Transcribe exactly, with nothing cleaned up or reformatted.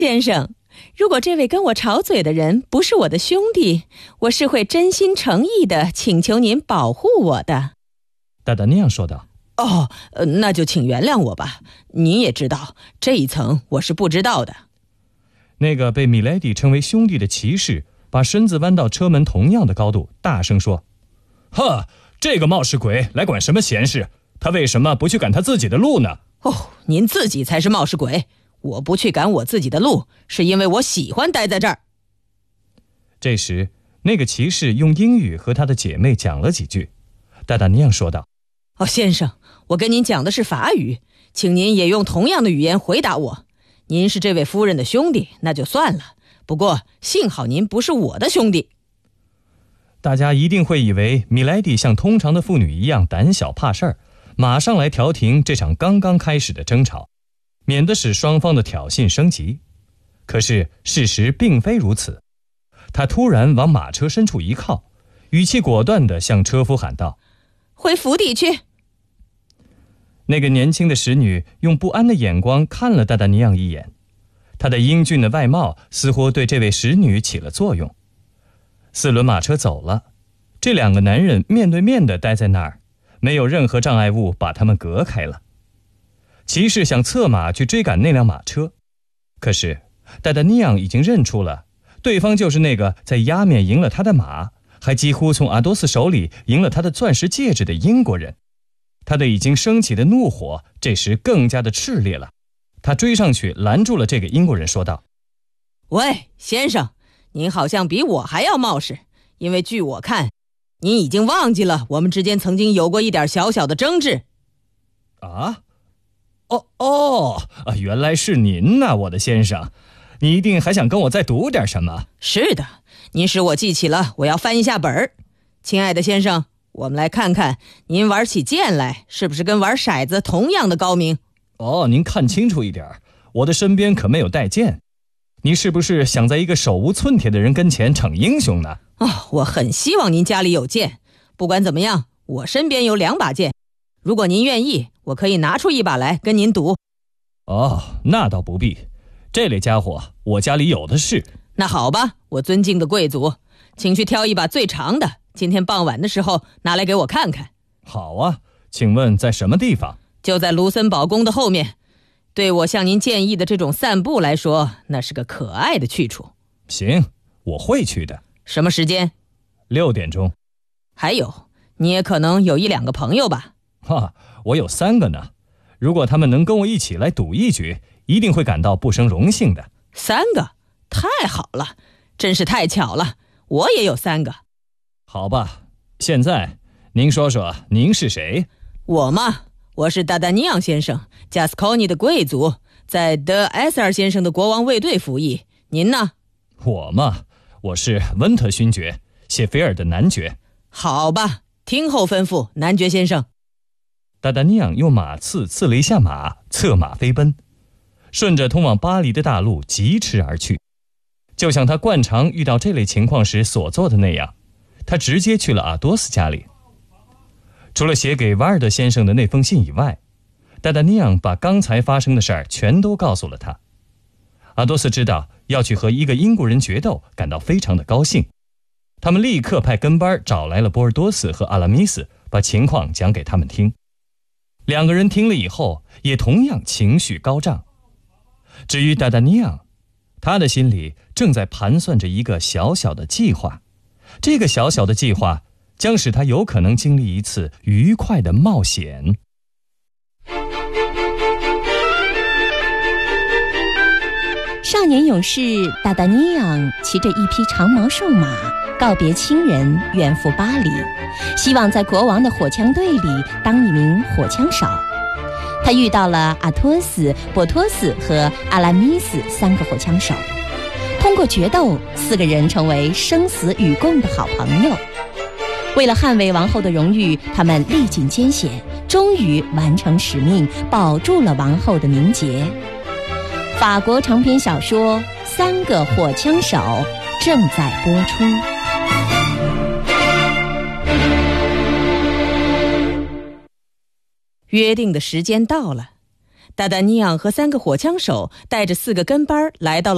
先生，如果这位跟我吵嘴的人不是我的兄弟，我是会真心诚意地请求您保护我的。 达达尼昂说道。 哦，那就请原谅我吧。您也知道，这一层我是不知道的。 那个被米莱迪称为兄弟的骑士把身子弯到车门同样的高度，大声说：呵，这个冒失鬼来管什么闲事？他为什么不去赶他自己的路呢？ 哦，您自己才是冒失鬼。我不去赶我自己的路，是因为我喜欢待在这儿。 这时，那个骑士用英语和他的姐妹讲了几句。达达尼昂说道： 哦，先生，我跟您讲的是法语，请您也用同样的语言回答我。您是这位夫人的兄弟，那就算了。不过，幸好您不是我的兄弟。 大家一定会以为米莱迪像通常的妇女一样胆小怕事儿，马上来调停这场刚刚开始的争吵，免得使双方的挑衅升级。可是事实并非如此。他突然往马车深处一靠，语气果断地向车夫喊道： 回府邸去。 那个年轻的使女用不安的眼光看了达达尼昂一眼，她的英俊的外貌似乎对这位使女起了作用。四轮马车走了，这两个男人面对面地待在那儿，没有任何障碍物把他们隔开了。骑士想策马去追赶那辆马车，可是达达尼昂已经认出了对方就是那个在压面赢了他的马，还几乎从阿多斯手里赢了他的钻石戒指的英国人。他的已经升起的怒火这时更加的炽烈了。他追上去拦住了这个英国人，说道： 喂，先生，您好像比我还要冒失，因为据我看，您已经忘记了我们之间曾经有过一点小小的争执。 啊？哦哦，原来是您呐，我的先生。你一定还想跟我再赌点什么？ 是的，您使我记起了，我要翻一下本儿。亲爱的先生，我们来看看您玩起剑来是不是跟玩骰子同样的高明。 哦，您看清楚一点，我的身边可没有带剑。你是不是想在一个手无寸铁的人跟前逞英雄呢？ 哦，我很希望您家里有剑。不管怎么样，我身边有两把剑，如果您愿意，我可以拿出一把来跟您赌。 哦，那倒不必，这类家伙我家里有的是。 那好吧，我尊敬的贵族，请去挑一把最长的，今天傍晚的时候拿来给我看看。 好啊，请问在什么地方？ 就在卢森堡宫的后面。对我向您建议的这种散步来说，那是个可爱的去处。 行，我会去的。 什么时间？ 六点钟。 还有，你也可能有一两个朋友吧？ 哈，我有三个呢。如果他们能跟我一起来赌一局，一定会感到不生荣幸的。 三个？太好了，真是太巧了，我也有三个。 好吧，现在您说说您是谁？ 我嘛，我是达达尼昂先生，加斯科尼的贵族，在德埃塞尔先生的国王卫队服役。您呢？ 我嘛，我是温特勋爵，谢菲尔的男爵。 好吧，听候吩咐，男爵先生。 达达尼昂用马刺刺了一下马，策马飞奔，顺着通往巴黎的大路疾驰而去。就像他惯常遇到这类情况时所做的那样，他直接去了阿多斯家里。除了写给瓦尔德先生的那封信以外，达达尼昂把刚才发生的事儿全都告诉了他。阿多斯知道要去和一个英国人决斗，感到非常的高兴。他们立刻派跟班找来了波尔多斯和阿拉米斯，把情况讲给他们听。两个人听了以后，也同样情绪高涨。至于达达尼昂，他的心里正在盘算着一个小小的计划，这个小小的计划将使他有可能经历一次愉快的冒险。 少年勇士达达尼昂骑着一匹长毛瘦马，告别亲人，远赴巴黎，希望在国王的火枪队里当一名火枪手。他遇到了阿托斯、波托斯和阿拉米斯三个火枪手，通过决斗，四个人成为生死与共的好朋友。为了捍卫王后的荣誉，他们历尽艰险，终于完成使命，保住了王后的名节。法国长篇小说《三个火枪手》正在播出。 约定的时间到了，达达尼昂和三个火枪手带着四个跟班来到了